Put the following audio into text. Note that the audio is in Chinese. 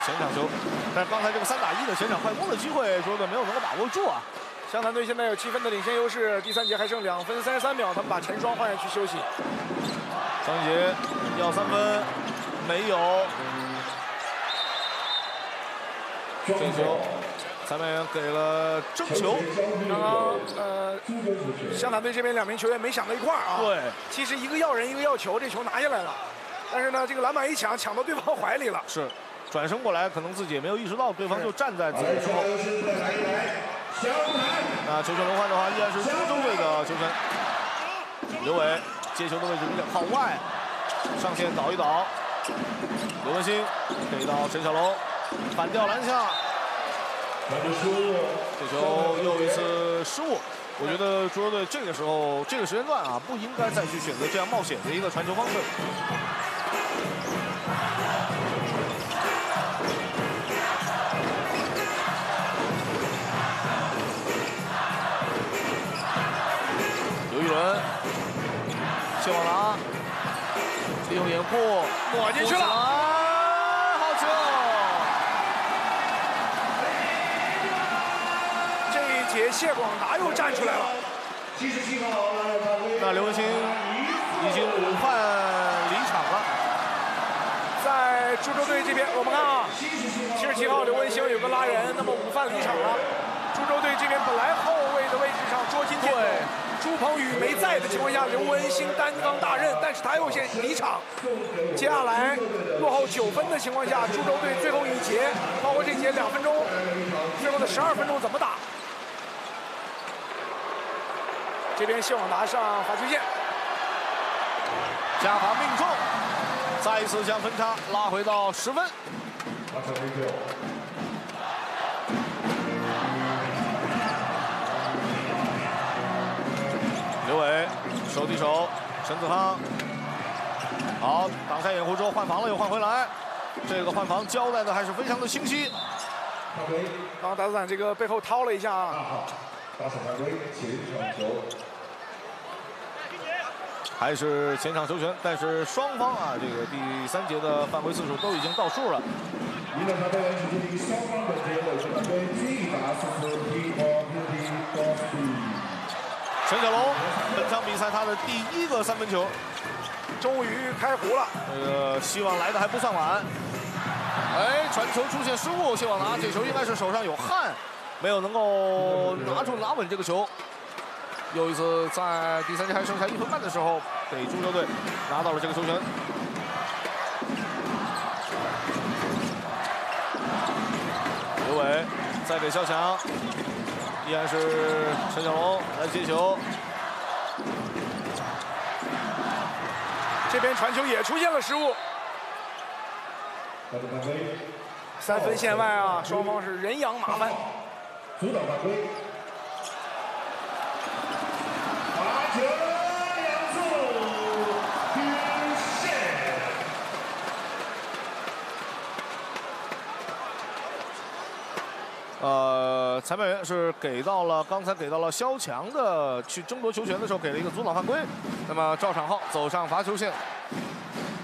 前场球，但是刚才这个3打1的前场快攻的机会，卓队没有能够把握住啊。 湘潭队现在有7分的领先优势，第3节还剩2分33秒，他们把陈双换下去休息。 张一杰要3分，没有。这球，裁判员给了争球。 刚刚湘潭队这边2名球员没想到一块儿啊。 对， 其实一个要人，一个要球，这球拿下来了，但是呢，这个篮板一抢，抢到对方怀里了。 是。 转身过来，可能自己也没有意识到对方就站在自己的身后。那球权轮换的话，依然是苏州队的球权。刘伟接球的位置比较靠外，上线倒一倒。刘文兴给到陈小龙，反吊篮下。这球又一次失误。我觉得苏州队这个时候这个时间段啊，不应该再去选择这样冒险的一个传球方式。 刘玉伦，谢旺达利用掩护抹进去了， 好球！ 这一节谢广达又站出来了。 那刘文兴已经午饭离场了。 在株洲队这边，我们看啊，77号刘文兴有个拉人，那么午饭离场了。株洲队这边本来后卫的位置上捉襟见肘。 朱鹏宇没在的情况下，刘文兴担当大任，但是他又先离场。接下来落后9分的情况下，株洲队最后一节，包括这节2分钟，最后的12分钟怎么打？这边谢广达上罚球线， 加罚命中，再一次将分差拉回到10分。 刘伟手递手，陈子康，好，挡拆掩护之后换防了，又换回来，这个换防交代的还是非常的清晰。 刚刚达斯坦这个背后掏了一下啊， 打手犯规，前场球， 还是前场球权，但是双方啊，这个第3节的犯规次数都已经到数了。 赢了裁判员指定双方本节的犯规击打数分1和陈小龙本场比赛他的第1个3分球， 终于开胡了。 希望来的还不算晚。哎，传球出现失误，谢旺达这球应该是手上有汗，没有能够拿稳这个球。又一次在第3节还剩下1分半的时候，给株洲队拿到了这个球权。刘伟再给肖强。 依然是陈小龙来接球， 这边传球也出现了失误。3分线外啊，双方是人仰马翻。 阻挡犯规。罚球2次，均线。 裁判员是刚才给到了肖强的去争夺球权的时候，给了一个阻挡犯规。那么赵昶浩走上罚球线，